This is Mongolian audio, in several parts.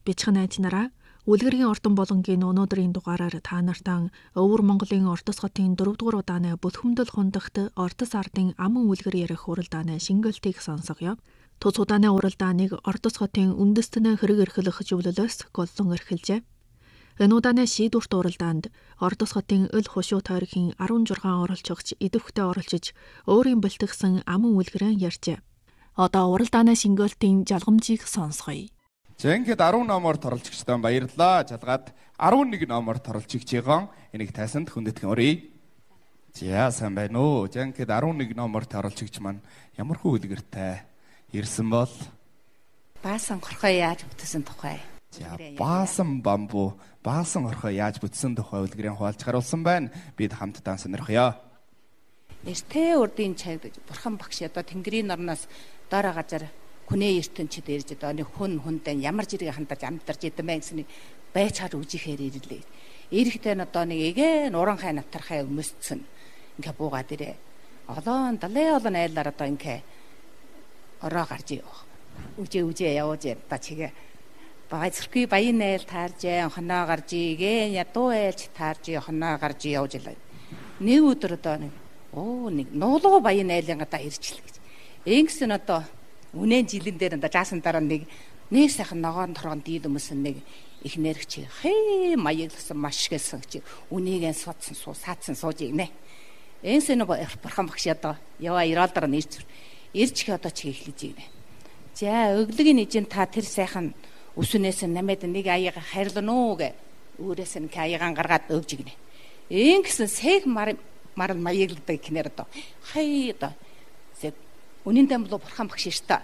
Бичгэн найз нараа, үлгэрийн ортон болонгийн өнөөдрийн дугаараар та нартай Өвөр Монголын Ортос хотын 4-р удааны Бүлхэмдэл хундагт Ортос ардын аман үлгэр ярих уралдааны шингэлтийг сонсгоё. Тус удааны уралдааныг Ортос хотын үндэстэн хэрэг эрхлэх зөвлөлөөс голлон эрхэлжээ. Энэ удааны шийдвэрт уралдаанд Ортос хотын өл хушуу тойргийн 16 оролцогч идэвхтэй оролцож өөрийн бэлтгэсэн аман үлгэрэн ярьжээ. Одоо уралдааны шингэлтийн жалгамжийг сонсгоё. За ингээд 10 номоор оролцогчтой баярлалаа. Жалгаад 11 номоор оролцогч байгаа. Энийг тайсанд хүндэтгэн өрье. За сайн байна уу. За ингээд 11 номоор оролцогч маань ямар хөө үлгэртэй ирсэн бол Баасан хорхой яаж бүтсэн тухай. За баасан бамбу, баасан хорхой яаж бүтсэн тухай үлгэрийн хуваалж харуулсан байна. Бид хамтдаа сонирхъя. Эртээ урдын чаг бурхан багш одоо тэнгэрийн орноос доор газар хүнээ ертөнчид ирж одоо нэг хүндэн ямар жиргээ хандаж амтарч идэм байх гэсний байж хаар үжихээр ирлээ. Эрэхтэн одоо нэг эгэ нуранхай натархай өмсцэн ингээ буугаад ирээ. Олон олон айлаар одоо ингээ ороо гарч үжээ явууж та чигээ баазргүй баян айл таарж хоноо гарч игээ ядуу айлч таарж хоноо гарч явж илээ. Нэг өдөр одоо нэг нуулуу баян айлын гадаа ирчлээ гэж. Ингэсэн одоо үнэн жилэн дээр жаасан дараа нэг сайхан ногоон торгон дийл өмсөн нэг их нэрч хээ маягласан маш гэлсэн чи үнийгэн суудсан саацсан сууж игнэ. Энсэн бурхан багш одоо яваа ирэлдэр ирж одоо чи эхлэж игнэ. За өглөгийн нэжин та тэр сайхан өсөнөөс намайд нэг аяга хайрлана уу гэ өөрөөс нь аягаан гаргаад өгж игнэ. Ингэсэн сэг марал маягладаг гинэр одоо хээ одоо үнэн дэм бол бурхан багш штэ.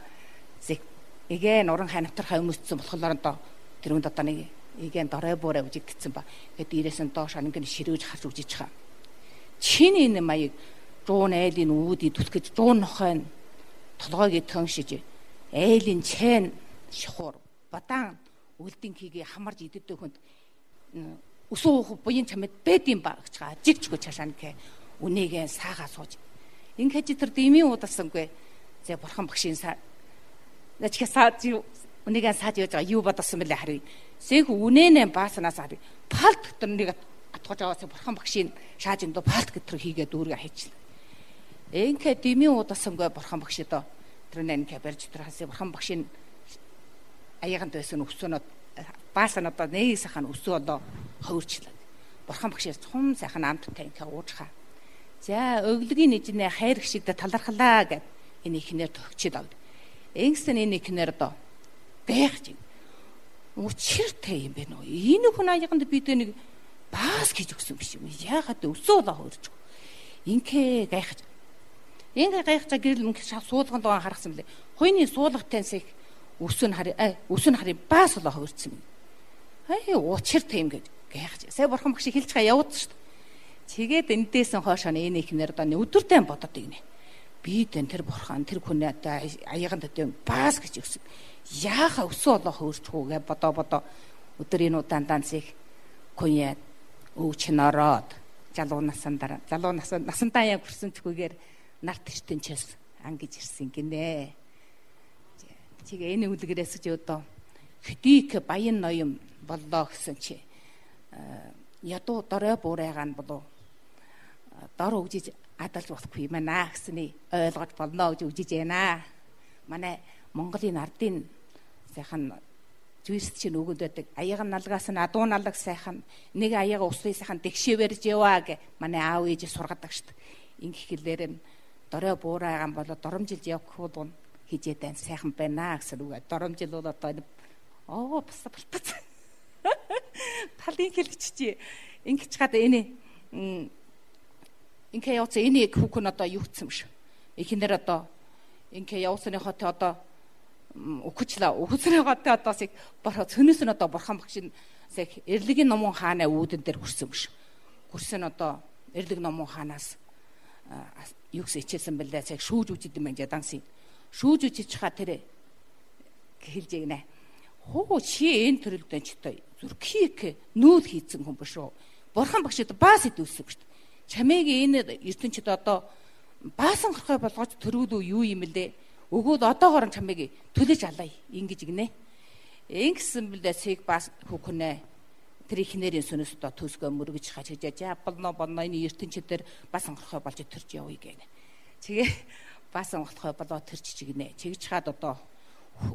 Эгэ нуран хай натархай өмсцэн болохоор одоо тэрүүнд одоо нэг эгэ дорой буурай үжигдсэн ба. Гэт ирээсэн доош ангийн ширүүж харж үжиж байгаа. Чиний энэ маяг жуун айлын үүдий түлхэж жуун нохойн толгойг төншиж айлын чайн шухуур бадаан үлдэн хийгээ хамарж идэдэй хүнд өсөөх буян чамд бэдэм ба гэж жигчгүй чашаан гэ үнийгээ саагаа сууж. Ингээд тэр дэмийн удалсангүй. За бурхан багшийн начиг саад үнийгээ саад яаж байгаа юу бодсон бэлээ харъя. Сэг үнэнэ бааснаас харъя. Палт гэтэр нэг атгаж аваас бурхан багшийн шаажинд палт гэтэр хийгээд дүүргээ хайчлаа. Ингээд дэмийн удалсангүй бурхан багш одоо тэр нэнгэ барьж тэр хасаа бурхан багшийн аяганд байсан өсөнөд баасан одоо нэг сайхан өсөө одоо хөвөрчлээ. Бурхан багшээс том сайхан амттай ингээ уужхаа. За өглөгийн нэжнээ хайр гişигдэ талархлаа гэд энэ ихнэр төгчд авд. Ингэсэн энэ ихнэр доо гайхаж. Учиртай юм бэ нөө. Энэ хүн аяганд бид нэг баас гэж өгсөн биш юм. Яагаад өсөөлөө хөрч. Ингээ гайхаж. Ингээ гайхаж гэрэл мөнгө суулганд доо харгасан блэ. Хойны суулгатайс их өсөн хари баас болоо хөрцсөн. Учиртай юм гэж гайхаж. Сая бурхан багш хэлж байгаа явууд шүү дээ. Тэгээд эндээсэн хоошоо энэ ихнэр доо өдөртэй бодоод игнэ. Бид энэ тэр бурхан тэр хүнээ одоо аяганд одоо баас гэж өгсөн. Яаха өсөө болоо хөрчгүүгээ бодоо өдөр энэ удаандаанс их күньяд өвч нороод залуу насандаа яг хүрсэн чгүйгээр нарт ертөнчөөс ангиж ирсэн гинэ. Тэгээ энэ үлгэрээс ч одоо хөдийк баян ноём боллоо гэсэн чи ядуу дорой буурайгаа нь болов дор өгжиж адалж болохгүй юм аа гэсний ойлгож болно гэж үжиж байна. Манай Монголын ардын сайхан жүйс чинь өгöd байдаг. Аяга налгаас нь адуу налаг сайхан нэг аяга усын сайхан дэгшээ барьж яваа гэ манай аав ээж сургадаг штт. Ингэх хэлээр нь дорой буурайгаа нь болоо доромжилж явах хуу хижээд байн сайхан байна гэсэн үг. Доромжил бол одоо бас балтац. Талын хэлчихжээ. Ингэж гад энэ ингээ явуулсан энэ хүүхэн одоо юу гэсэн юм шиг. Эхнэр одоо ингээ явуулсаны хотоо одоо өгөхлөө хотоо одоо сэг цөнөөс нь одоо бурхан багшин сэг эрлэгийн номон хааны үүдэн дээр хүрсэн юм шиг. Хүрсэн одоо эрлэг номон хаанаас юу гэсэн хичээсэн бэлээ сэг шүүж үжид юм байна дансын. Шүүж үжиж чаа тэр хэлж ийнэ. Хөө чи энэ төрөлдөн ч одоо зүрхийг нүүл хийцэн хүн биш үү? Бурхан багшд баас идэвсэн шүү дээ. Чамайг энэ ертөнчид одоо баасан хорхой болгож төрүүлүү юу юм бэлээ? Өгөөд одоогоор чамайг төлөж алая ингэж игнэ. Ингэсэн бэлдээсийг бас хүүхнээ тэр ихнэрийн сүнэс одоо төсгөө мөргөж хажиж болно энэ ертөнчид дээр бас онгорхой болж төрж явъя гэнэ. Тэгээ бас онгорхой болоо төрч чигнэ. Чигж хаад одоо